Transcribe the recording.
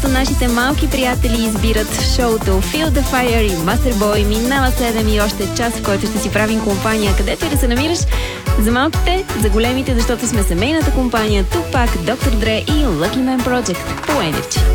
Нашите малки приятели избират шоуто Feel the Fire и Masterboy. Минава 7 и още час, в който ще си правим компания, където и да се намираш. За малките, за големите, защото сме семейната компания Tupac, Dr. Dre и Lucky Man Project по Energy.